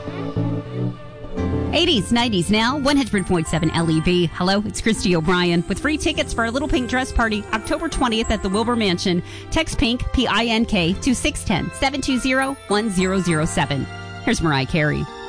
80s, 90s now, 100.7 LEV. Hello, it's Christy O'Brien with free tickets for our Little Pink Dress Party, October 20th at the Wilbur Mansion. Text PINK, PINK, to 610-720-1007. Here's Mariah Carey.